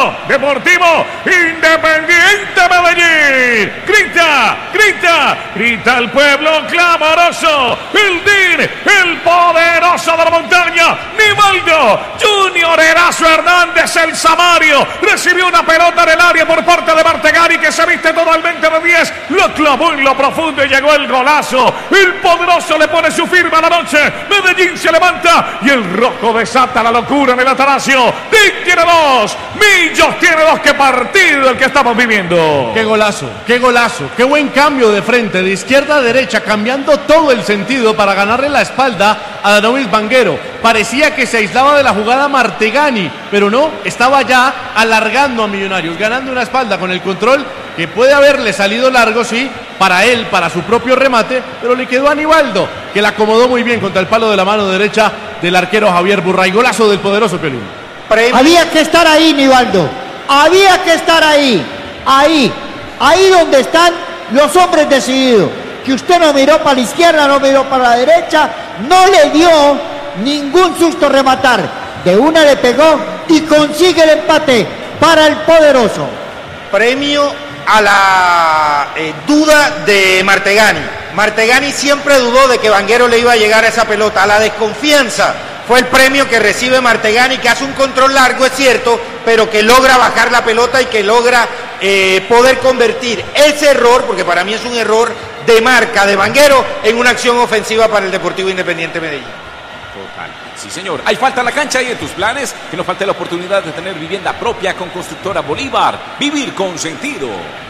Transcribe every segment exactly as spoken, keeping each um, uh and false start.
Unido Deportivo Independiente Medellín. Grita, grita, grita el pueblo clamoroso. El D I N, el poderoso de la montaña, Nivaldo Junior Erazo Hernández, el Samario, recibió una pelota en el área por parte de Martegani, que se viste totalmente de diez, lo clavó en lo profundo y llegó el golazo. El poderoso le pone su firma a la noche. Medellín se levanta y el rojo desata la locura en el Atanasio. D I N tiene dos, Millos tiene dos. Qué partido el que estamos viviendo. Qué golazo, qué golazo, qué buen cambio de frente, de izquierda a derecha, cambiando todo el sentido para ganarle la espalda a Danielis Vanguero. Parecía que se aislaba de la jugada Martegani, pero no, estaba ya alargando a Millonarios, ganando una espalda con el control que puede haberle salido largo, sí, para él, para su propio remate, pero le quedó a Nivaldo, que la acomodó muy bien contra el palo de la mano derecha del arquero Javier Burray. Golazo del poderoso Piolín. Premio. Había que estar ahí, Nivaldo, había que estar ahí, ahí, ahí donde están los hombres decididos, que usted no miró para la izquierda, no miró para la derecha, no le dio ningún susto rematar, de una le pegó y consigue el empate para el poderoso. Premio a la eh, duda de Martegani. Martegani siempre dudó de que Vanguero le iba a llegar a esa pelota. A la desconfianza fue el premio que recibe Martegani, que hace un control largo, es cierto, pero que logra bajar la pelota y que logra eh, poder convertir ese error, porque para mí es un error de marca de Vanguero, en una acción ofensiva para el Deportivo Independiente Medellín. Total. Sí, señor. Hay falta en la cancha y en tus planes. Que no falte la oportunidad de tener vivienda propia con Constructora Bolívar. Vivir con sentido.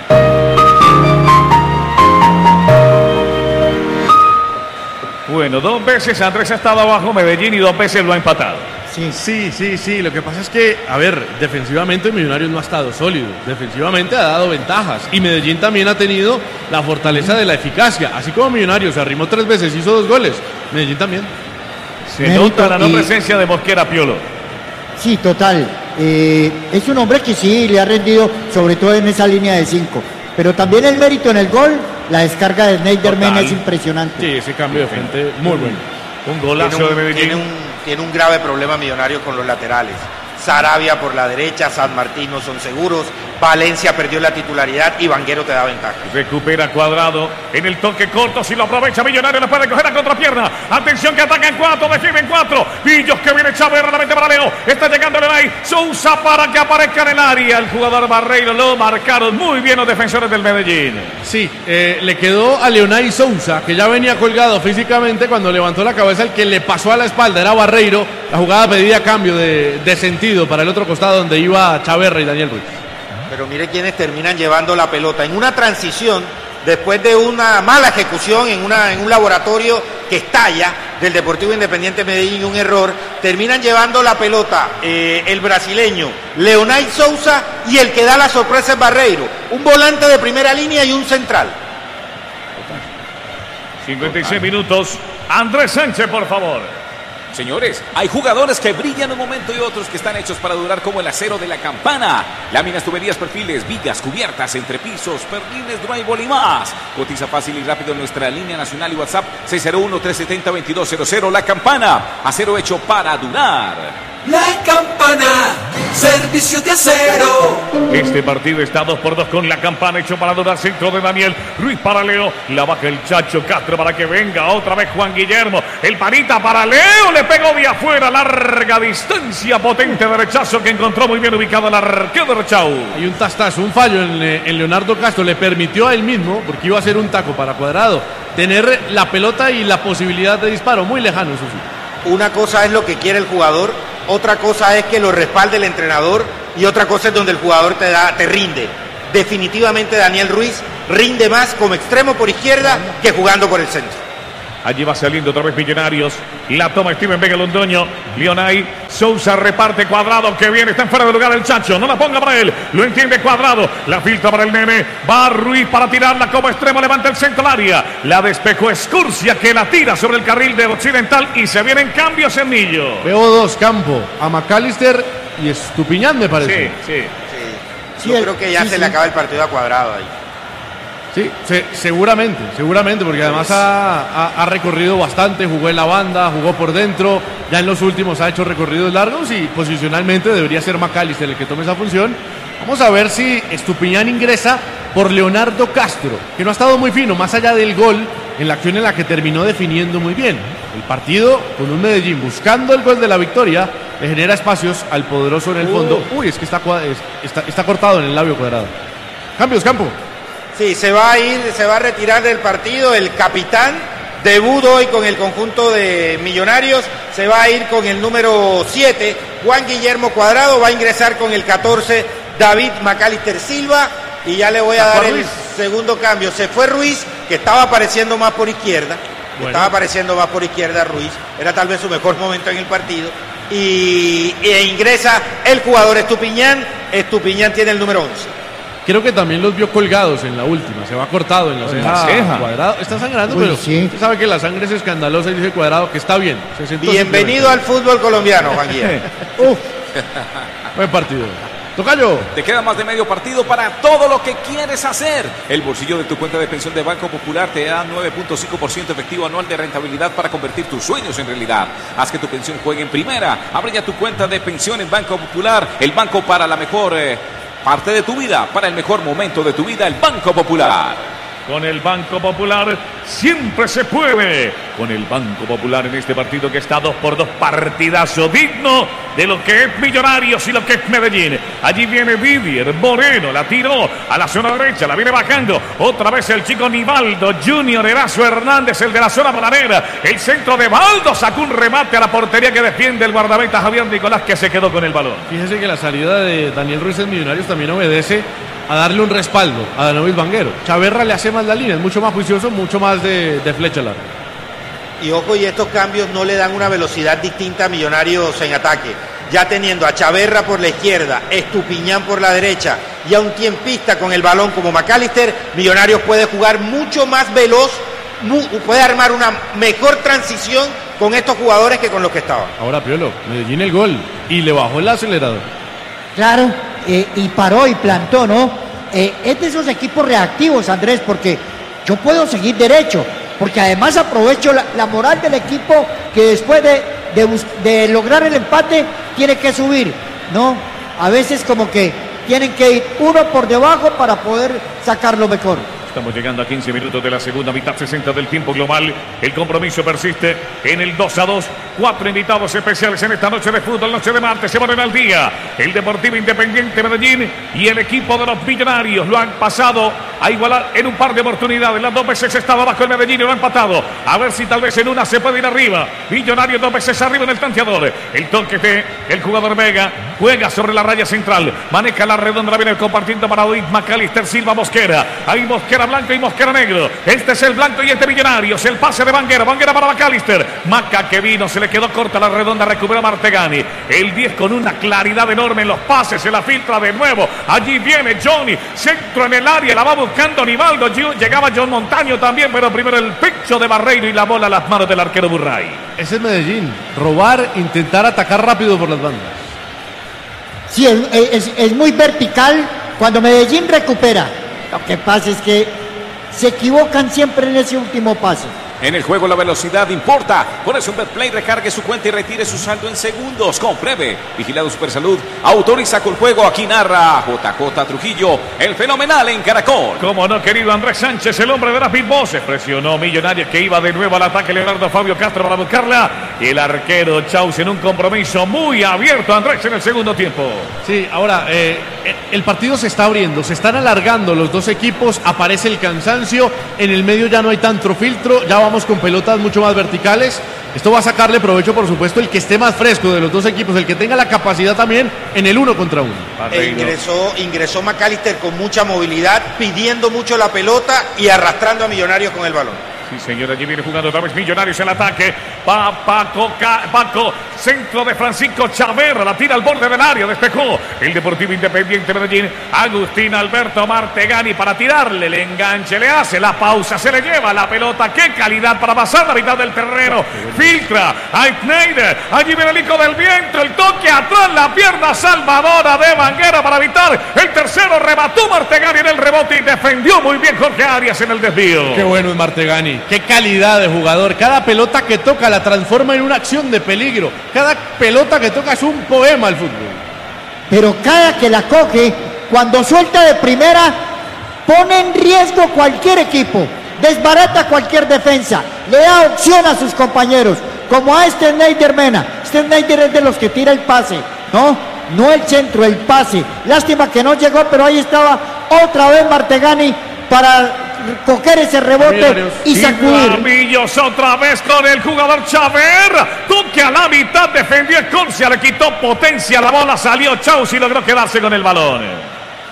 Bueno, dos veces Andrés ha estado abajo Medellín y dos veces lo ha empatado. Sí, sí, sí, sí. Lo que pasa es que, a ver, defensivamente Millonarios no ha estado sólido. Defensivamente ha dado ventajas. Y Medellín también ha tenido la fortaleza de la eficacia. Así como Millonarios se arrimó tres veces y hizo dos goles, Medellín también. Se nota la no y... presencia de Mosquera, Piolo. Sí, total. Eh, es un hombre que sí le ha rendido, sobre todo en esa línea de cinco. Pero también el mérito en el gol, la descarga de Sneiderman es impresionante. Sí, ese cambio de frente muy bueno. Un golazo tiene un, de Medellín. Tiene un, tiene un grave problema Millonario con los laterales. Sarabia por la derecha, San Martín no son seguros, Valencia perdió la titularidad y Vanguero te da ventaja. Recupera Cuadrado en el toque corto, si lo aprovecha Millonario le puede coger a contrapierna. Atención que ataca en cuatro, defiende en cuatro. Villos que viene Chávez, realmente para Leo. Está llegando Leonay Sousa para que aparezca en el área. El jugador Barreiro lo marcaron muy bien los defensores del Medellín. Sí, eh, le quedó a Leonay Sousa, que ya venía colgado físicamente cuando levantó la cabeza. El que le pasó a la espalda era Barreiro. La jugada pedía cambio de, de sentido para el otro costado donde iba Chaverra y Daniel Ruiz. Pero mire quienes terminan llevando la pelota en una transición después de una mala ejecución en, una, en un laboratorio que estalla del Deportivo Independiente Medellín y un error, terminan llevando la pelota eh, el brasileño Leonay Sousa y el que da la sorpresa es Barreiro, un volante de primera línea y un central. cincuenta y seis minutos. Andrés Sánchez, por favor. Señores, hay jugadores que brillan un momento y otros que están hechos para durar, como el acero de la Campana. Láminas, tuberías, perfiles, vigas, cubiertas, entrepisos, perlines, drywall y más. Cotiza fácil y rápido en nuestra línea nacional y WhatsApp seis cero uno, tres siete cero, dos dos cero cero. La Campana, acero hecho para durar. La Campana, servicio de acero. Este partido está dos por dos con La Campana, hecho para durar. Centro de Daniel Ruiz para Leo. La baja el Chacho Castro para que venga otra vez Juan Guillermo. El panita para Leo. Le pegó de afuera. Larga distancia. Potente derechazo que encontró muy bien ubicado el arquero de Rechau. Hay un tastazo, un fallo en, en Leonardo Castro. Le permitió a él mismo, porque iba a ser un taco para Cuadrado, tener la pelota y la posibilidad de disparo. Muy lejano, eso sí. Una cosa es lo que quiere el jugador, otra cosa es que lo respalde el entrenador y otra cosa es donde el jugador te da, te rinde. Definitivamente Daniel Ruiz rinde más como extremo por izquierda que jugando por el centro. Allí va saliendo otra vez Millonarios. La toma Steven Vega Londoño. Leonay Sousa reparte Cuadrado que viene. Está en fuera de lugar el Chacho. No la ponga para él. Lo entiende Cuadrado. La filtra para el nene. Va Ruiz para tirarla como extremo. Levanta el centro al área. La despejó Escurcia que la tira sobre el carril de Occidental. Y se vienen cambios en Millo. Veo dos Campo. A McAllister y Estupiñán me parece. Sí, sí. sí. Yo sí, creo que ya sí, se sí. le acaba el partido a Cuadrado ahí. Sí, se, seguramente, seguramente, porque además ha, ha, ha recorrido bastante, jugó en la banda, jugó por dentro, ya en los últimos ha hecho recorridos largos y posicionalmente debería ser McAllister el que tome esa función. Vamos a ver si Estupiñán ingresa por Leonardo Castro, que no ha estado muy fino, más allá del gol, en la acción en la que terminó definiendo muy bien. El partido con un Medellín buscando el gol de la victoria, le genera espacios al poderoso en el fondo. Uy, es que está, está, está cortado en el labio cuadrado. Cambios, Campo. Sí, se va a ir, se va a retirar del partido el capitán, debut hoy con el conjunto de Millonarios, se va a ir con el número siete, Juan Guillermo Cuadrado, va a ingresar con el catorce, David McAllister Silva, y ya le voy a dar el segundo cambio. Se fue Ruiz, que estaba apareciendo más por izquierda, bueno. estaba apareciendo más por izquierda Ruiz, era tal vez su mejor momento en el partido, y e ingresa el jugador Estupiñán, Estupiñán tiene el número once. Creo que también los vio colgados en la última, se va cortado en la ceja. ceja. Cuadrado está sangrando, Uy, pero sí. Usted sabe que la sangre es escandalosa y dice Cuadrado que está bien. Se Bienvenido al fútbol colombiano, Juan Guillermo. Uf. Buen partido. Tocayo. Te queda más de medio partido para todo lo que quieres hacer. El bolsillo de tu cuenta de pensión de Banco Popular te da nueve punto cinco por ciento efectivo anual de rentabilidad para convertir tus sueños en realidad. Haz que tu pensión juegue en primera. Abre ya tu cuenta de pensión en Banco Popular, el banco para la mejor eh, parte de tu vida, para el mejor momento de tu vida, el Banco Popular. Con el Banco Popular siempre se puede. Con el Banco Popular en este partido que está dos por dos, partidazo digno de lo que es Millonarios y lo que es Medellín. Allí viene Didier Moreno, la tiró a la zona derecha, la viene bajando. Otra vez el chico Nivaldo Junior, Erazo Hernández, el de la zona bananera. El centro de Baldo sacó un remate a la portería que defiende el guardameta Javier Nicolás, que se quedó con el balón. Fíjese que la salida de Daniel Ruiz en Millonarios también obedece a darle un respaldo a Danovis Vanguero. Chaverra le hace más la línea, es mucho más juicioso, mucho más de, de flecha larga. Y ojo, y estos cambios no le dan una velocidad distinta a Millonarios en ataque. Ya teniendo a Chaverra por la izquierda, Estupiñán por la derecha y a un tiempista con el balón como McAllister, Millonarios puede jugar mucho más veloz, puede armar una mejor transición con estos jugadores que con los que estaban. Ahora, Piolo, Medellín el gol y le bajó el acelerador. Claro, eh, y paró y plantó, ¿no? Eh, es de esos equipos reactivos, Andrés, porque yo puedo seguir derecho, porque además aprovecho la, la moral del equipo que después de, de, de lograr el empate tiene que subir, ¿no? A veces como que tienen que ir uno por debajo para poder sacarlo mejor. Estamos llegando a quince minutos de la segunda mitad, sesenta del tiempo global. El compromiso persiste en el dos a dos. Cuatro invitados especiales en esta noche de fútbol, noche de martes, se ponen al día. El Deportivo Independiente Medellín y el equipo de los Millonarios lo han pasado a igualar en un par de oportunidades. Las dos veces estaba bajo el Medellín y lo ha empatado. A ver si tal vez en una se puede ir arriba. Millonarios dos veces arriba en el tanteador. El toque de el jugador Vega juega sobre la raya central. Maneja la redonda, la viene compartiendo para David McAllister Silva Mosquera. Ahí Mosquera blanco y Mosquera negro. Este es el blanco y este Millonarios. El pase de Vanguero. Vanguero para McAllister. Maca que vino, se le quedó corta la redonda, recupera Martegani. El diez con una claridad enorme en los pases, se la filtra de nuevo. Allí viene Johnny, centro en el área, la va buscando Nivaldo. Llegaba John Montaño también, pero primero el pecho de Barreiro y la bola a las manos del arquero Burray. Ese es Medellín. Robar, intentar atacar rápido por las bandas. Sí, es, es, es muy vertical cuando Medellín recupera. Lo que pasa es que se equivocan siempre en ese último pase. En el juego la velocidad importa. Por eso en Betplay recargue su cuenta y retire su saldo en segundos. Compruebe. Vigilado Supersalud. Autoriza con juego. Aquí narra J J Trujillo, el fenomenal en Caracol. Como no, querido Andrés Sánchez, el hombre de las big voces. Presionó Millonarios, que iba de nuevo al ataque Leonardo Fabio Castro para buscarla. Y el arquero Chaus en un compromiso muy abierto, Andrés, en el segundo tiempo. Sí, ahora eh, el partido se está abriendo, se están alargando los dos equipos. Aparece el cansancio. En el medio ya no hay tanto filtro. Ya vamos con pelotas mucho más verticales. Esto va a sacarle provecho, por supuesto, el que esté más fresco de los dos equipos, el que tenga la capacidad también en el uno contra uno. E ingresó, ingresó McAllister con mucha movilidad, pidiendo mucho la pelota y arrastrando a Millonarios con el balón. Sí, señor, allí viene jugando otra vez Millonarios en ataque. Pa, Paco, Ca, Paco, centro de Francisco Chaverra, la tira al borde del área, despejó el Deportivo Independiente Medellín. Agustín Alberto Martegani para tirarle, el enganche, le hace la pausa, se le lleva la pelota. ¡Qué calidad para pasar la mitad del terreno! Filtra a Schneider, allí viene el hijo del viento, el toque atrás la pierna salvadora de Vanguero para evitar el tercero. Rebató Martegani en el rebote y defendió muy bien Jorge Arias en el desvío. Qué bueno es Martegani, qué calidad de jugador. Cada pelota que toca la transforma en una acción de peligro. Cada pelota que toca es un poema al fútbol. Pero cada que la coge, cuando suelta de primera, pone en riesgo cualquier equipo, desbarata cualquier defensa, le da opción a sus compañeros, como a este Snyder Mena. Este Snyder es de los que tira el pase, ¿no? No el centro, el pase. Lástima que no llegó, pero ahí estaba otra vez Martegani para coger ese rebote y sacudir. Ramillos otra vez con el jugador Chaver. Toque a la mitad, defendió Escorcia, le quitó potencia, la bola salió Chaus y logró quedarse con el balón.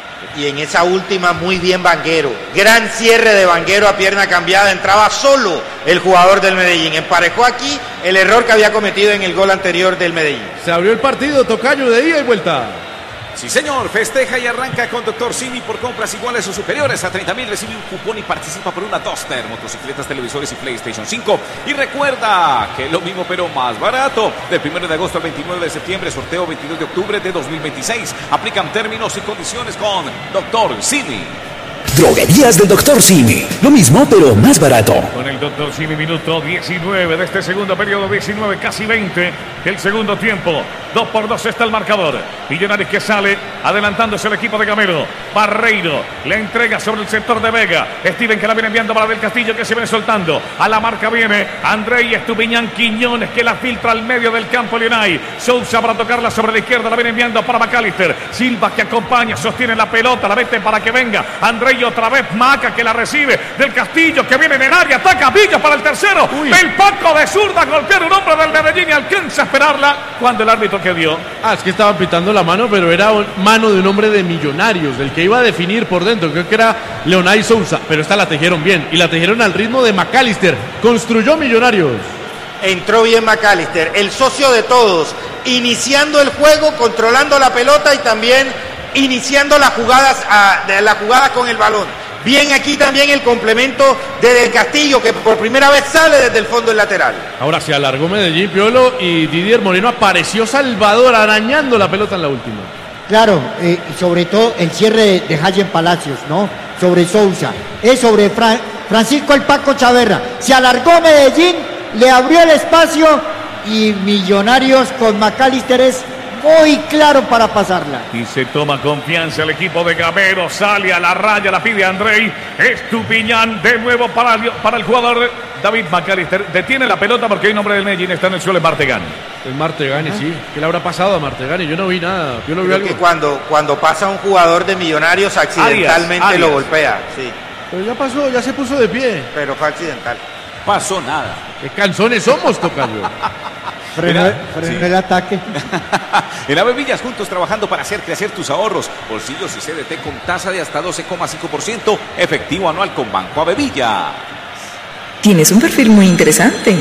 Y en esa última muy bien Vanguero, gran cierre de Vanguero a pierna cambiada, entraba solo el jugador del Medellín, emparejó aquí el error que había cometido en el gol anterior del Medellín. Se abrió el partido, tocayo de ida y vuelta. Sí, señor, festeja y arranca con Doctor Simi por compras iguales o superiores a treinta mil. Recibe un cupón y participa por una Duster, motocicletas, televisores y PlayStation cinco. Y recuerda que es lo mismo pero más barato. Del primero de agosto al veintinueve de septiembre, sorteo veintidós de octubre de dos mil veintiséis. Aplican términos y condiciones con Doctor Simi. Droguerías del Doctor Simi. Lo mismo, pero más barato. Con el Doctor Simi, minuto diecinueve de este segundo periodo, diecinueve, casi veinte del segundo tiempo. dos por dos está el marcador. Millonarios que sale adelantándose el equipo de Gamero. Barreiro le entrega sobre el sector de Vega. Steven que la viene enviando para Del Castillo, que se viene soltando. A la marca viene Andrei Estupiñán Quiñones, que la filtra al medio del campo Leonay. Sousa para tocarla sobre la izquierda, la viene enviando para McAllister. Silva que acompaña, sostiene la pelota, la mete para que venga Andrei. Otra vez Maca que la recibe. Del Castillo que viene en el área, ataca Villa para el tercero. Uy. El Paco de zurda golpea un hombre del Medellín y alcanza a esperarla cuando el árbitro que dio. Ah, es que estaban pitando la mano, pero era mano de un hombre de Millonarios, del que iba a definir por dentro. Creo que era Leonay Sousa, pero esta la tejieron bien y la tejieron al ritmo de McAllister. Construyó Millonarios. Entró bien McAllister, el socio de todos, iniciando el juego, controlando la pelota y también iniciando las jugadas, a, de la jugada con el balón. Bien aquí también el complemento de Del Castillo, que por primera vez sale desde el fondo del lateral. Ahora se alargó Medellín, Piolo, y Didier Moreno apareció Salvador arañando la pelota en la última. Claro, eh, y sobre todo el cierre de, de Hayen Palacios, ¿no? Sobre Sousa, es sobre Fra- Francisco el Paco Chaverra. Se alargó Medellín, le abrió el espacio y Millonarios con McAllister es muy claro para pasarla. Y se toma confianza el equipo de Gamero. Sale a la raya, la pide Andrei Estupiñán. De nuevo para el, para el jugador David McAllister. Detiene la pelota porque hay un hombre del Medellín. Está en el suelo, es Martegani. Es Martegani, ¿Ah? sí. ¿Qué le habrá pasado a Martegani? Yo no vi nada. Yo no vi Creo algo. que cuando, cuando pasa un jugador de Millonarios accidentalmente Arias, Arias. lo golpea. Sí. Pero ya pasó, ya se puso de pie. Pero fue accidental. Pasó nada. ¿Qué canzones somos, tocayo? Frenó, frenó sí. el ataque. En Ave Villas, juntos trabajando para hacer crecer tus ahorros. Bolsillos y C D T con tasa de hasta doce coma cinco por ciento. Efectivo anual con Banco Ave Villas. Tienes un perfil muy interesante.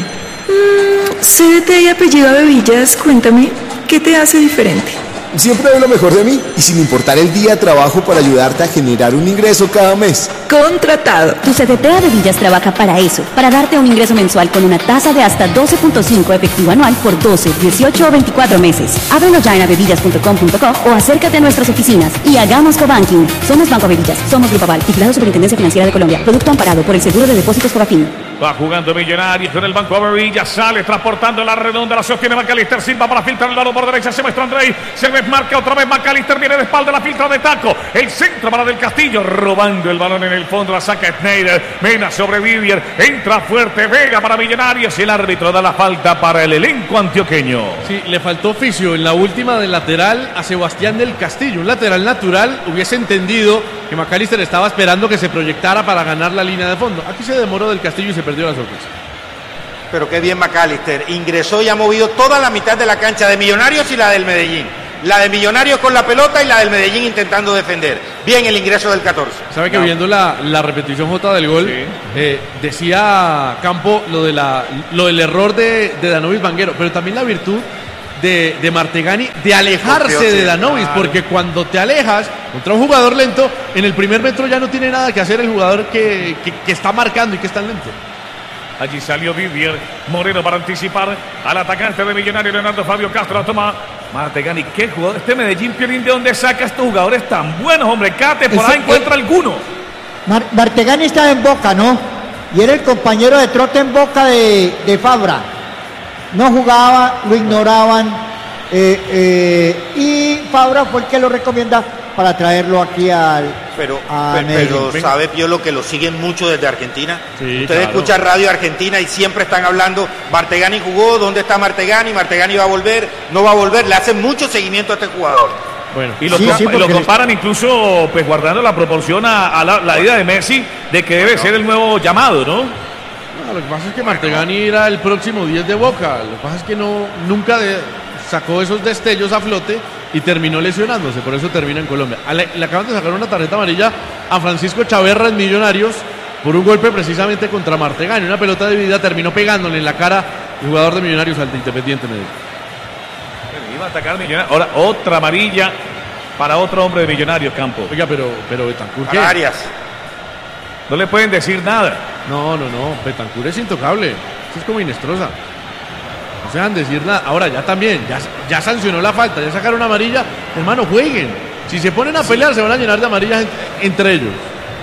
Mm, C D T y apellido Ave Villas, cuéntame, ¿qué te hace diferente? Siempre doy lo mejor de mí y sin importar el día trabajo para ayudarte a generar un ingreso cada mes. Contratado. Tu C D T Ave Villas trabaja para eso, para darte un ingreso mensual con una tasa de hasta doce punto cinco efectivo anual por doce, dieciocho o veinticuatro meses. Ábrelo ya en avevillas punto com punto co o acércate a nuestras oficinas y hagamos cobanking. Somos Banco Ave Villas, somos Grupo Aval, vigilado Superintendencia Financiera de Colombia. Producto amparado por el Seguro de Depósitos Cobafin. Va jugando Millonarios con el Banco Ave Villas, sale transportando la redonda, la sostiene McAllister, Silva para filtrar el lado por derecha, se muestra Andrei, se desmarca otra vez McAllister, viene de espalda, la filtra de taco, el centro para Del Castillo, robando el balón en el fondo, la saca Schneider, Mena sobre Vivier, entra fuerte Vega para Millonarios y el árbitro da la falta para el elenco antioqueño. Sí, le faltó oficio en la última del lateral a Sebastián Del Castillo, un lateral natural, hubiese entendido que McAllister estaba esperando que se proyectara para ganar la línea de fondo. Aquí se demoró Del Castillo y se perdió la sorpresa. Pero qué bien McAllister, ingresó y ha movido toda la mitad de la cancha de Millonarios y la del Medellín. La de Millonarios con la pelota y la del Medellín intentando defender. Bien el ingreso del catorce. ¿Sabe que no. viendo la, la repetición J del gol, sí. eh, decía Campo lo, de la, lo del error de, de Danovis Vanguero, pero también la virtud de, de Martegani de alejarse Confío, de Danovis, claro. porque cuando te alejas contra un jugador lento, en el primer metro ya no tiene nada que hacer el jugador que, que, que está marcando y que es tan lento. Allí salió Vivier Moreno para anticipar al atacante de Millonarios, Leonardo Fabio Castro. La toma Martegani, qué jugador. Este Medellín, Piolín, ¿de dónde saca estos jugadores tan buenos, hombre? Cada temporada Ese- encuentra alguno. Mar- Martegani estaba en Boca, ¿no? Y era el compañero de trote en Boca de, de Fabra. No jugaba, lo ignoraban. eh, eh, y Fabra fue el que lo recomienda para traerlo aquí al Pero, a pero, Medellín. pero sabe Piolo que lo siguen mucho desde Argentina. Sí, Ustedes claro. escuchan Radio Argentina y siempre están hablando, Martegani jugó, ¿dónde está Martegani? Martegani va a volver, no va a volver, le hacen mucho seguimiento a este jugador. Bueno, Y lo, Sí, compa- sí, y lo porque- comparan incluso, pues guardando la proporción a, a la, la ida de Messi, de que debe ser el nuevo llamado, ¿no? no, lo que pasa es que Martegani era el próximo diez de Boca. Lo que pasa es que no, nunca de- sacó esos destellos a flote y terminó lesionándose. Por eso termina en Colombia. A Le, le acaban de sacar una tarjeta amarilla a Francisco Chaverra en Millonarios por un golpe precisamente contra Martegani. Una pelota de vida terminó pegándole en la cara el jugador de Millonarios al de Independiente Medellín. Iba a atacar Millonarios. Ahora otra amarilla para otro hombre de Millonarios, Campo. Oiga, pero, pero Betancur, ¿qué? Para Arias. No le pueden decir nada. No, no, no. Betancur es intocable. Esto es como Inestrosa. No se dejan decir nada. Ahora ya también, ya, ya sancionó la falta, ya sacaron amarilla. Hermano, jueguen. Si se ponen a pelear, se van a llenar de amarillas en- entre ellos.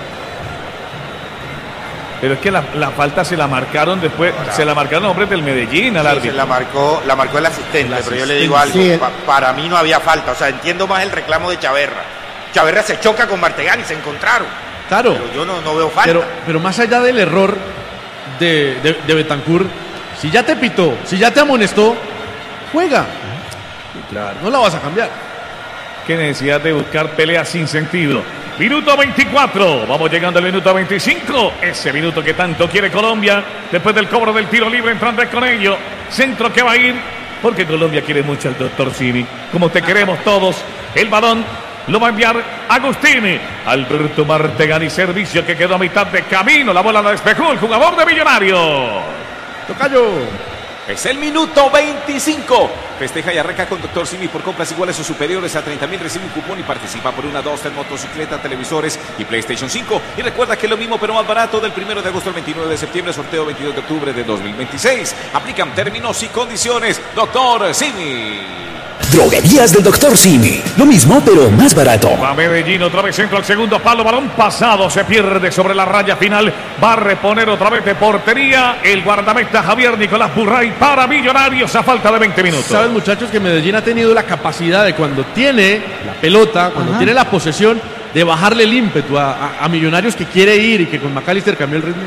Pero es que la, la falta se la marcaron después, se la marcaron los hombres del Medellín al Sí, se árbitro. la marcó, la marcó el asistente, El pero yo le digo algo, asistente. pa- para mí no había falta, o sea, entiendo más el reclamo de Chaverra. Chaverra se choca con Martegani, se encontraron, Claro. pero yo no, no veo falta. Pero, pero más allá del error de, de, de Betancur, si ya te pitó, si ya te amonestó, juega. Claro. No la vas a cambiar. Qué necesidad de buscar peleas sin sentido. Minuto veinticuatro, vamos llegando al minuto veinticinco, ese minuto que tanto quiere Colombia, después del cobro del tiro libre entrando con ello, centro que va a ir, porque Colombia quiere mucho al doctor Simi, como te queremos todos, el balón lo va a enviar Agustini, Alberto Martegani, servicio que quedó a mitad de camino, la bola la despejó el jugador de Millonarios. Tocayo. Es el minuto veinticinco. Festeja y arranca con doctor Simi por compras iguales o superiores a treinta mil. Recibe un cupón y participa por una dos en motocicleta, televisores y PlayStation cinco. Y recuerda que lo mismo pero más barato del primero de agosto al veintinueve de septiembre. Sorteo veintidós de octubre de dos mil veintiséis. Aplican términos y condiciones. doctor Simi. Droguerías del doctor Simi. Lo mismo, pero más barato. Va Medellín otra vez centro al segundo palo, balón pasado, se pierde sobre la raya final, va a reponer otra vez de portería el guardameta Javier Nicolás Burray para Millonarios a falta de veinte minutos. Saben, muchachos, que Medellín ha tenido la capacidad de cuando tiene la pelota, cuando Ajá. tiene la posesión, de bajarle el ímpetu a, a- a Millonarios que quiere ir y que con McAllister cambió el ritmo.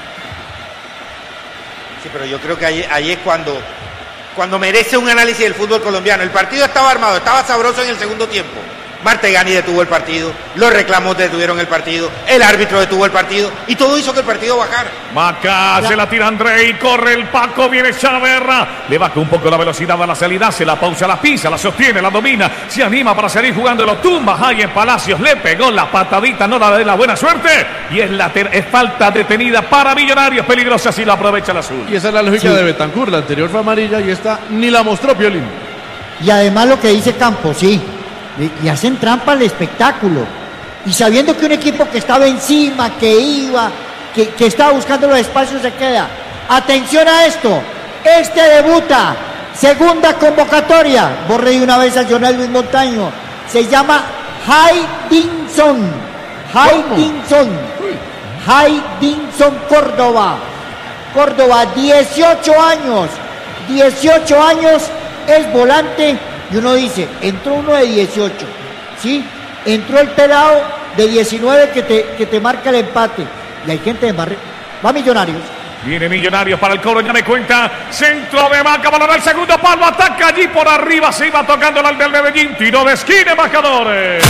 Sí, pero yo creo que ahí, ahí es cuando, cuando merece un análisis del fútbol colombiano. El partido estaba armado, estaba sabroso en el segundo tiempo. Martegani detuvo el partido, los reclamos detuvieron el partido, el árbitro detuvo el partido y todo hizo que el partido bajara. Maca, se la tira Andrei, corre el Paco, viene Chaverra, le baja un poco la velocidad a la salida, se la pausa, la pisa, la sostiene, la domina, se anima para seguir jugando, lo tumba ahí en Palacios, le pegó la patadita, no la de la buena suerte y es, later- es falta detenida para Millonarios, peligrosa si la aprovecha el azul. Y esa es la lógica Sí. de Betancur. La anterior fue amarilla y esta ni la mostró Piolín. Y además lo que dice Campos, sí, le, le hacen trampa al espectáculo. Y sabiendo que un equipo que estaba encima, que iba, que, que estaba buscando los espacios, se queda. Atención a esto, este debuta, segunda convocatoria, borré de una vez a John Luis Montaño, se llama Haydinson, Haydinson, Haydinson Córdoba, Córdoba, dieciocho años, dieciocho años, es volante y uno dice, entró uno de dieciocho, ¿sí? Entró el pelado de diecinueve que te, que te marca el empate y hay gente de barrio. Va Millonarios. Viene Millonarios para el cobro, ya me cuenta. Centro de Vaca, balón al segundo palo, ataca allí por arriba, se iba tocando el del Medellín, tiro de esquina, embajadores.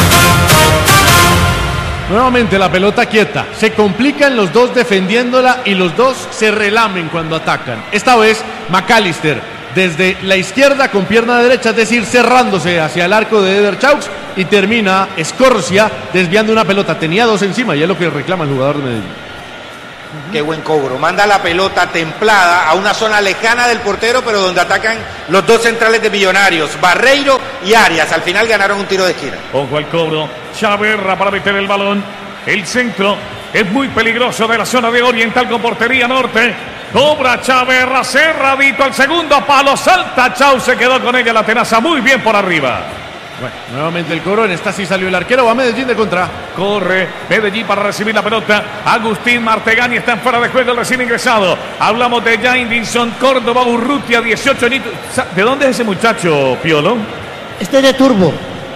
Nuevamente la pelota quieta. Se complican los dos defendiéndola y los dos se relamen cuando atacan. Esta vez McAllister desde la izquierda con pierna derecha, es decir, cerrándose hacia el arco de Eder Chaux y termina Escorcia desviando una pelota. Tenía dos encima y es lo que reclama el jugador de Medellín. Qué buen cobro. Manda la pelota templada a una zona lejana del portero, pero donde atacan los dos centrales de Millonarios, Barreiro y Arias. Al final ganaron un tiro de esquina. Ojo al cobro, Chaverra para meter el balón. El centro es muy peligroso de la zona de Oriental con portería norte. Cobra Chaverra, cerradito al segundo palo, salta Chau, se quedó con ella la tenaza muy bien por arriba. Bueno, nuevamente el coro, en esta sí salió el arquero, va Medellín de contra. Corre Medellín para recibir la pelota. Agustín Martegani está en fuera de juego, el recién ingresado. Hablamos de Jaindinson Córdoba Urrutia, dieciocho añitos. ¿De dónde es ese muchacho, Piolo? Este es de Turbo.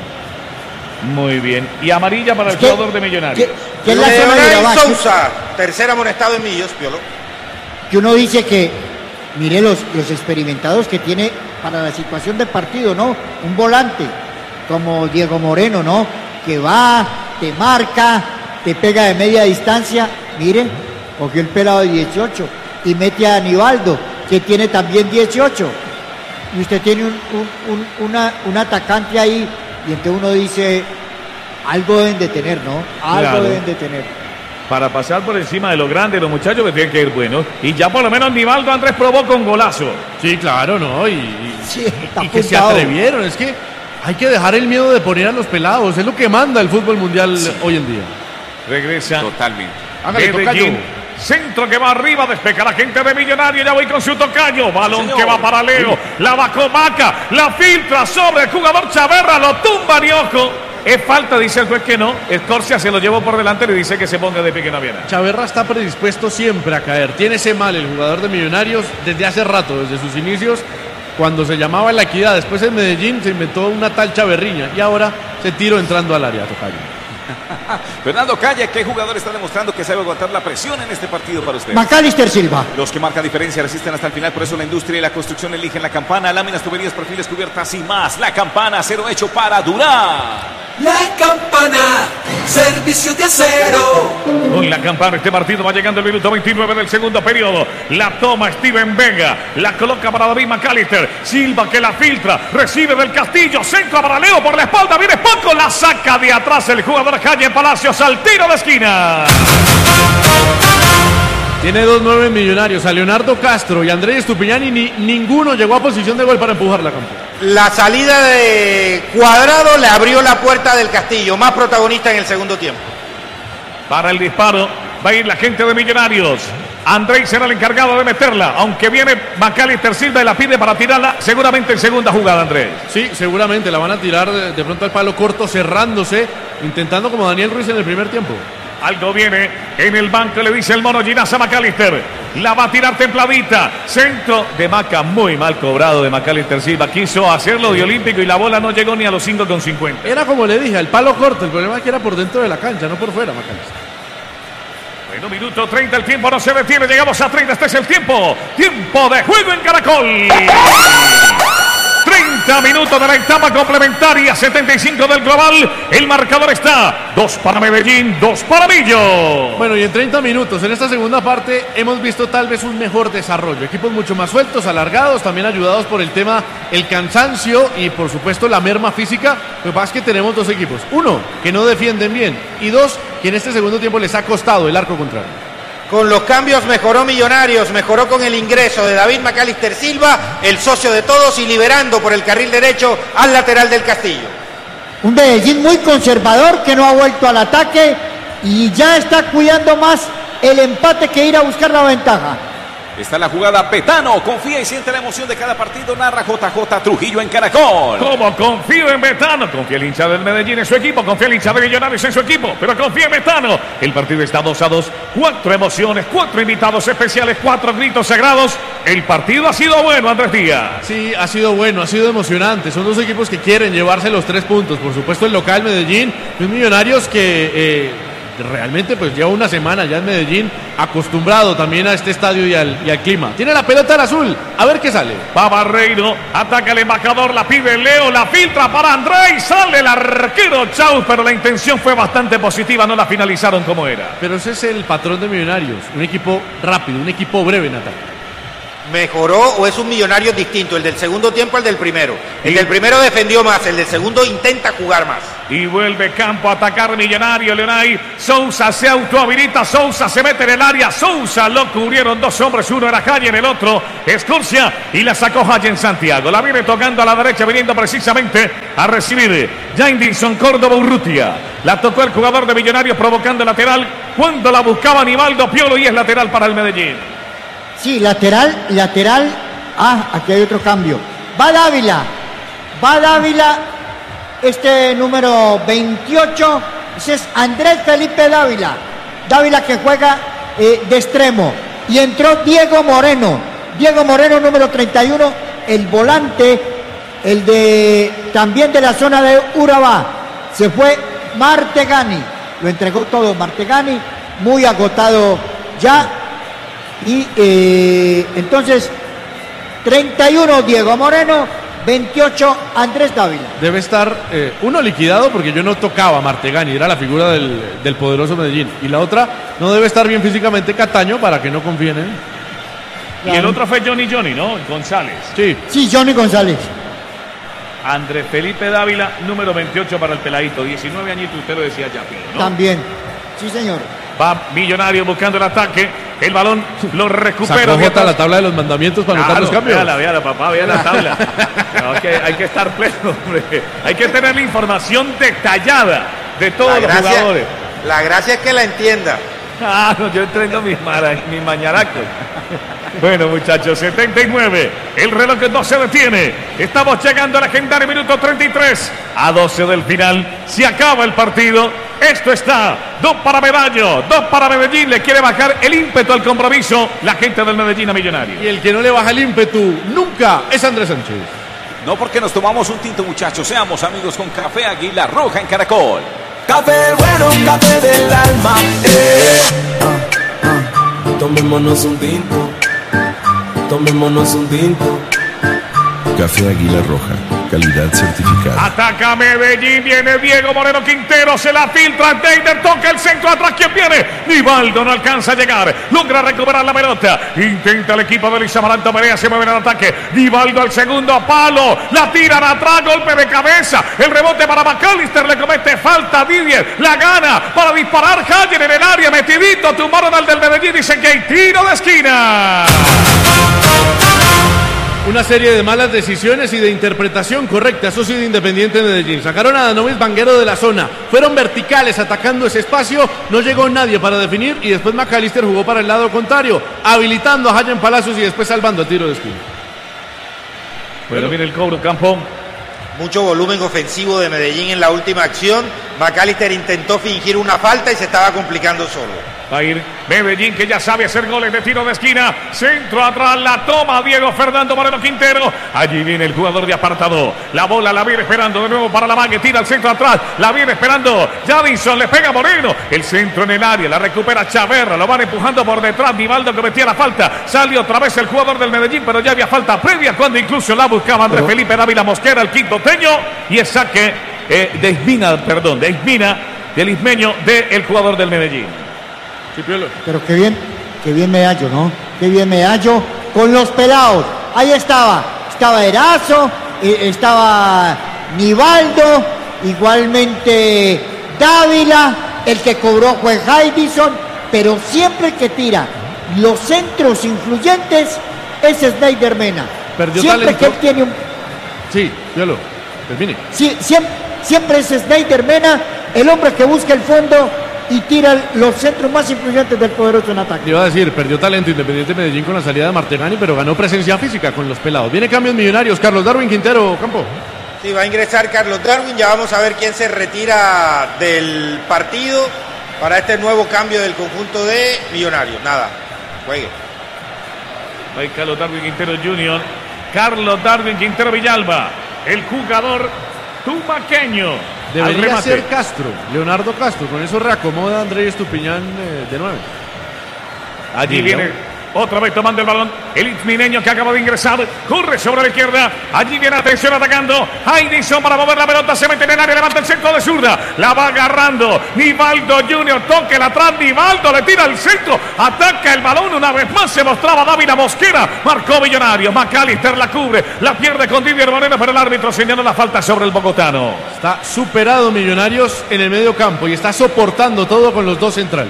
Muy bien. Y amarilla para el ¿Qué? jugador de Millonarios. ¿Qué? ¿Qué es la zona de Leonel Urabá? Sousa, tercer amonestado en Millos, Piolo. Que uno dice que, mire los, los experimentados que tiene para la situación de partido, ¿no? Un volante como Diego Moreno, ¿no? Que va, te marca, te pega de media distancia. Mire, cogió el pelado de dieciocho y mete a Aníbaldo, que tiene también dieciocho. Y usted tiene un, un, un, una, un atacante ahí, y entonces uno dice, algo deben de tener, ¿no? Algo Claro. deben de tener. Para pasar por encima de los grandes, los muchachos que tienen que ir buenos. Y ya por lo menos Nivaldo Andrés probó con golazo. Sí, claro, ¿no? Y, y, Sí, está y que se apuntado. atrevieron. Es que hay que dejar el miedo de poner a los pelados. Es lo que manda el fútbol mundial hoy en día. Regresa Totalmente. Hágale, Medellín. tocayo. Centro que va arriba, despeja la gente de Millonario. Ya voy con su tocayo. Balón Señor. que va para Leo. La va Comaca. La filtra sobre el jugador Chaverra. Lo tumba Nioco. Es falta, dice el juez que no. Escorcia se lo llevó por delante y le dice que se ponga de pie, que no viene. Chaverra está predispuesto siempre a caer. Tiene ese mal el jugador de Millonarios desde hace rato, desde sus inicios, cuando se llamaba La Equidad. Después en Medellín se inventó una tal Chaverriña y ahora se tiró entrando al área, tocayo. Fernando Calle, ¿qué jugador está demostrando que sabe aguantar la presión en este partido para usted? Macalister Silva. Los que marcan diferencia resisten hasta el final, por eso la industria y la construcción eligen la Campana, láminas, tuberías, perfiles, cubiertas y más. La Campana, acero hecho para durar. La Campana, servicio de acero. Con la campana este partido va llegando el minuto veintinueve del segundo periodo. La toma Steven Vega. La coloca para David McAllister. Silva que la filtra. Recibe del Castillo. Centro para Leo por la espalda. Viene Paco. La saca de atrás el jugador Calle Palacios al tiro de esquina. Tiene dos nueve Millonarios, a Leonardo Castro y Andrés Estupiñán, y ni, ninguno llegó a posición de gol para empujar la campana. La salida de Cuadrado le abrió la puerta del Castillo, más protagonista en el segundo tiempo. Para el disparo va a ir la gente de Millonarios. Andrés será el encargado de meterla, aunque viene Macalister Silva y la pide para tirarla seguramente en segunda jugada, Andrés. Sí, seguramente la van a tirar de, de pronto al palo corto, cerrándose, intentando como Daniel Ruiz en el primer tiempo. Algo viene en el banco, le dice el mono Ginasa Macalister. La va a tirar templadita. Centro de Maca, muy mal cobrado de Macalister Silva. Quiso hacerlo de olímpico y la bola no llegó ni a los cinco con cincuenta. Era como le dije, al palo corto, el problema es que era por dentro de la cancha, no por fuera, Macalister. Bueno, minuto treinta, el tiempo no se detiene. Llegamos a treinta, este es el tiempo. Tiempo de juego en Caracol. treinta minutos de la etapa complementaria, setenta y cinco del global. El marcador está dos para Medellín, dos para Millo. Bueno, y en treinta minutos, en esta segunda parte, hemos visto tal vez un mejor desarrollo. Equipos mucho más sueltos, alargados, también ayudados por el tema, el cansancio y por supuesto la merma física. Lo que pasa es que tenemos dos equipos. Uno, que no defienden bien. Y dos, que en este segundo tiempo les ha costado el arco contrario. Con los cambios mejoró Millonarios, mejoró con el ingreso de David Macalister Silva, el socio de todos, y liberando por el carril derecho al lateral del Castillo. Un Medellín muy conservador que no ha vuelto al ataque y ya está cuidando más el empate que ir a buscar la ventaja. Está la jugada Betano, confía y siente la emoción de cada partido, narra J J Trujillo en Caracol. Como confío en Betano, confía el hincha del Medellín en su equipo, confía el hincha de Millonarios en su equipo, pero confía en Betano. El partido está dos a dos, cuatro emociones, cuatro invitados especiales, cuatro gritos sagrados. El partido ha sido bueno, Andrés Díaz. Sí, ha sido bueno, ha sido emocionante. Son dos equipos que quieren llevarse los tres puntos. Por supuesto el local Medellín, los Millonarios que eh, realmente pues lleva una semana ya en Medellín, acostumbrado también a este estadio y al, y al clima. Tiene la pelota al azul, a ver qué sale. Va Barreiro, ataca el embajador, la pide Leo, la filtra para Andrés, sale el arquero Chau, pero la intención fue bastante positiva, no la finalizaron como era. Pero ese es el patrón de Millonarios, un equipo rápido, un equipo breve en ataque. ¿Mejoró o es un Millonarios distinto? El del segundo tiempo al del primero. El del primero defendió más, el del segundo intenta jugar más. Y vuelve Campo a atacar Millonario, Leonay. Sousa se autohabilita, Sousa se mete en el área, Sousa lo cubrieron dos hombres, uno era Calle, en el otro Escorcia, y la sacó Haye en Santiago. La viene tocando a la derecha, viniendo precisamente a recibir Jaindinson Córdoba Urrutia. La tocó el jugador de Millonarios provocando lateral cuando la buscaba Nivaldo Piolo y es lateral para el Medellín. Sí, lateral, lateral. Ah, aquí hay otro cambio. Va Dávila. Va Dávila. Este número veintiocho. Ese es Andrés Felipe Dávila. Dávila que juega eh, de extremo. Y entró Diego Moreno. Diego Moreno, número treinta y uno. El volante. El de también de la zona de Urabá. Se fue Martegani. Lo entregó todo Martegani. Muy agotado ya. Y eh, entonces treinta y uno Diego Moreno, veintiocho Andrés Dávila. Debe estar eh, uno liquidado porque yo no tocaba a Martegani, era la figura del, del poderoso Medellín. Y la otra no debe estar bien físicamente Cataño para que no confíen en él. Y el otro fue Johnny Johnny, ¿no? González. Sí. Sí, Johnny González. Andrés Felipe Dávila, número veintiocho para el peladito. diecinueve añitos, usted lo decía ya, ¿no? También. Sí, señor. Va Millonarios buscando el ataque. El balón lo recupera. Sacó Jota la tabla de los mandamientos para anotar claro, los cambios. Véala, véala, papá, véala la tabla. No, hay, que, hay que estar pleno, hombre. Hay que tener la información detallada de todos La los gracia- jugadores. La gracia es que la entienda. Ah, no, yo entreno mis, mara, mis mañaracos. Bueno, muchachos, setenta y nueve. El reloj no se detiene. Estamos llegando al legendario minuto treinta y tres. A doce del final. Se acaba el partido. Esto está. Dos para Medallo. Dos para Medellín. Le quiere bajar el ímpetu al compromiso la gente del Medellín a Millonarios. Y el que no le baja el ímpetu nunca es Andrés Sánchez. No porque nos tomamos un tinto, muchachos. Seamos amigos con Café Águila Roja en Caracol. Café bueno, café del alma. Eh. Ah, ah. Tomémonos un tinto. Tomémonos un tinto. Café Águila Roja, calidad certificada. Ataca Medellín, viene Diego Moreno Quintero, se la filtra, Deiner toca el centro, atrás quien viene, Nivaldo no alcanza a llegar, logra recuperar la pelota, intenta el equipo de Luis Amaranto Perea, se mueve en el ataque, Nivaldo al segundo palo, la tiran atrás, golpe de cabeza, el rebote para McAllister, le comete falta, Didier, la gana para disparar, Haller en el área, metidito, tumbaron al del Medellín, dicen que hay tiro de esquina. Una serie de malas decisiones y de interpretación correcta, eso sí, de Independiente de Medellín. Sacaron a Danovis Vanguero de la zona, fueron verticales atacando ese espacio, no llegó nadie para definir y después McAllister jugó para el lado contrario, habilitando a Hayan Palacios y después salvando a tiro de esquina. Bueno, viene el cobro, Campo. Mucho volumen ofensivo de Medellín en la última acción. McAllister intentó fingir una falta y se estaba complicando solo. Va a ir Medellín, que ya sabe hacer goles de tiro de esquina. Centro atrás, la toma Diego Fernando Moreno Quintero. Allí viene el jugador de apartado. La bola la viene esperando de nuevo para la manga. Tira el centro atrás. La viene esperando Jadison. Le pega Moreno. El centro en el área. La recupera Chaverra. Lo van empujando por detrás. Nivaldo que metía la falta. Sale otra vez el jugador del Medellín, pero ya había falta previa cuando incluso la buscaba Andrés Pero... Felipe Dávila Mosquera, el quintoteño. Y es saque eh, de Ismina, perdón, de Ismina, del ismeño del jugador del Medellín. Pero qué bien, qué bien Medallo, ¿no? Qué bien Medallo con los pelados. Ahí estaba, estaba Erazo, eh, estaba Nivaldo, igualmente Dávila, el que cobró fue Jadison, pero siempre el que tira los centros influyentes es Snyder Mena. Perdió siempre talento. que él tiene un... Sí, Diolo, termine. Sí, siempre, siempre es Snyder Mena, el hombre que busca el fondo y tira los centros más influyentes del poderoso en ataque. Iba a decir, perdió talento Independiente Medellín con la salida de Martegani, pero ganó presencia física con los pelados. Viene cambios millonarios, Carlos Darwin Quintero, Campo. Sí, va a ingresar Carlos Darwin, ya vamos a ver quién se retira del partido para este nuevo cambio del conjunto de Millonarios. Nada, juegue. Va a ir Carlos Darwin Quintero junior Carlos Darwin Quintero Villalba, el jugador tumaqueño. Debería ser Castro, Leonardo Castro, con eso reacomoda a Andrés Estupiñán eh, de nuevo. Allí viene otra vez tomando el balón el ismineño que acaba de ingresar, corre sobre la izquierda, allí viene atención atacando Jadison para mover la pelota, se mete en el área, levanta el centro de zurda, la va agarrando Nivaldo junior, toque el atrás, Nivaldo le tira al centro, ataca el balón una vez más, se mostraba Dávila Mosquera, marcó Millonarios, McAllister la cubre, la pierde con Didier Moreno, pero el árbitro señaló la falta sobre el bogotano. Está superado Millonarios en el medio campo y está soportando todo con los dos centrales.